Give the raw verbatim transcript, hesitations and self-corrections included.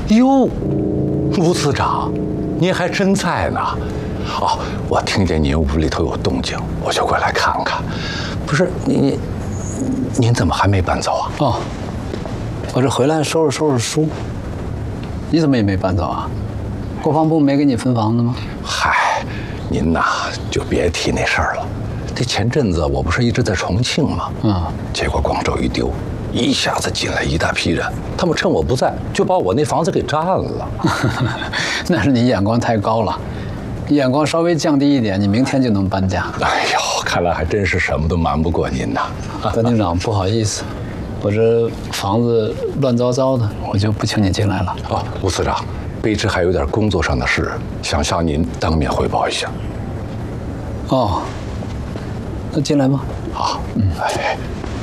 哟，吴司长，您还真在呢。哦，我听见您屋里头有动静，我就过来看看。不是您，您怎么还没搬走啊？ 哦，我这回来收拾收拾书。你怎么也没搬走啊？国防部没给你分房子吗？ 嗨，您呐就别提那事儿了。这前阵子我不是一直在重庆吗？嗯，结果广州一丢，一下子进来一大批人，他们趁我不在就把我那房子给占了。 那是你眼光太高了，眼光稍微降低一点，你明天就能搬家。 哎呦，看来还真是什么都瞒不过您呐。 段厅长，不好意思，我这房子乱糟糟的，我就不请你进来了。 哦，吴司长，卑职还有点工作上的事，想向您当面汇报一下。 哦，那进来吧。 好，嗯，哎。